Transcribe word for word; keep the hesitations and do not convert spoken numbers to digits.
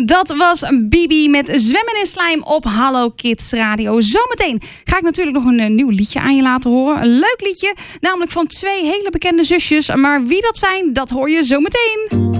Dat was Bibi met Zwemmen in Slijm op Hallo Kids Radio. Zometeen ga ik natuurlijk nog een uh, nieuw liedje aan je laten horen. Een leuk liedje, namelijk van twee hele bekende zusjes. Maar wie dat zijn, dat hoor je zometeen.